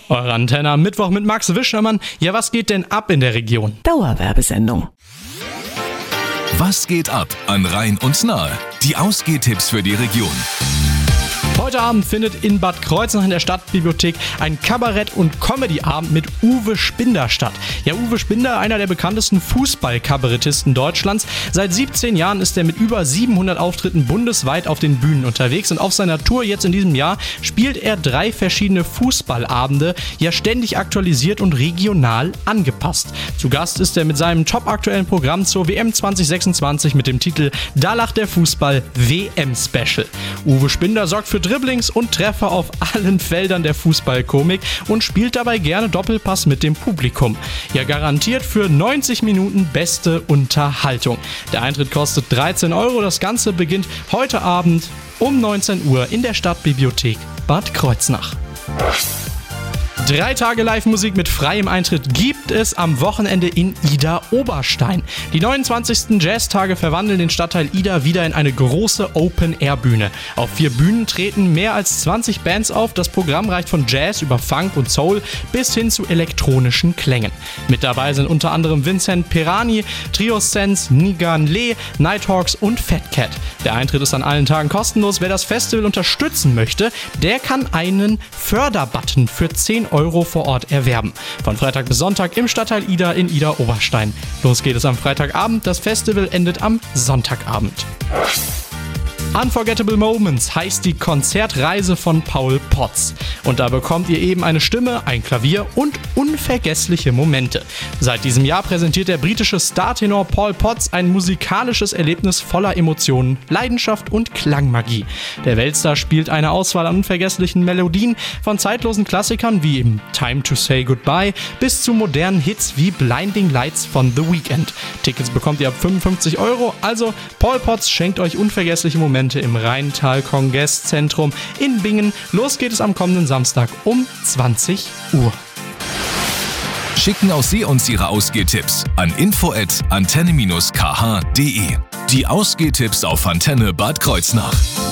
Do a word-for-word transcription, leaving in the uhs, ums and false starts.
Eure Antenne am Mittwoch mit Max Wischermann. Ja, was geht denn ab in der Region? Dauerwerbesendung. Was geht ab an Rhein und Nahe? Die Ausgehtipps für die Region. Heute Abend findet in Bad Kreuznach in der Stadtbibliothek ein Kabarett- und Comedy-Abend mit Uwe Spinder statt. Ja, Uwe Spinder, einer der bekanntesten Fußball-Kabarettisten Deutschlands. Seit siebzehn Jahren ist er mit über siebenhundert Auftritten bundesweit auf den Bühnen unterwegs. Und auf seiner Tour jetzt in diesem Jahr spielt er drei verschiedene Fußballabende, ja ständig aktualisiert und regional angepasst. Zu Gast ist er mit seinem topaktuellen Programm zur W M zwanzig sechsundzwanzig mit dem Titel Da lacht der Fußball W M-Special. Uwe Spinder sorgt für Dribblings und Treffer auf allen Feldern der Fußballkomik und spielt dabei gerne Doppelpass mit dem Publikum. Ja, garantiert für neunzig Minuten beste Unterhaltung. Der Eintritt kostet dreizehn Euro. Das Ganze beginnt heute Abend um neunzehn Uhr in der Stadtbibliothek Bad Kreuznach. Drei Tage Live-Musik mit freiem Eintritt gibt es am Wochenende in Idar-Oberstein. Die neunundzwanzigsten Jazztage verwandeln den Stadtteil Idar wieder in eine große Open-Air-Bühne. Auf vier Bühnen treten mehr als zwanzig Bands auf. Das Programm reicht von Jazz über Funk und Soul bis hin zu elektronischen Klängen. Mit dabei sind unter anderem Vincent Perani, Trio Sense, Nigan Lee, Nighthawks und Fat Cat. Der Eintritt ist an allen Tagen kostenlos. Wer das Festival unterstützen möchte, der kann einen Förderbutton für zehn Euro vor Ort erwerben. Von Freitag bis Sonntag im Stadtteil Idar in Idar-Oberstein. Los geht es am Freitagabend, das Festival endet am Sonntagabend. Unforgettable Moments heißt die Konzertreise von Paul Potts. Und da bekommt ihr eben eine Stimme, ein Klavier und unvergessliche Momente. Seit diesem Jahr präsentiert der britische Startenor Paul Potts ein musikalisches Erlebnis voller Emotionen, Leidenschaft und Klangmagie. Der Weltstar spielt eine Auswahl an unvergesslichen Melodien von zeitlosen Klassikern wie eben Time to Say Goodbye bis zu modernen Hits wie Blinding Lights von The Weeknd. Tickets bekommt ihr ab fünfundfünfzig Euro, also Paul Potts schenkt euch unvergessliche Momente im Rheintal-Kongresszentrum in Bingen. Los geht es am kommenden Samstag um zwanzig Uhr. Schicken auch Sie uns Ihre Ausgehtipps an info at antenne dash k h punkt de. Die Ausgehtipps auf Antenne Bad Kreuznach.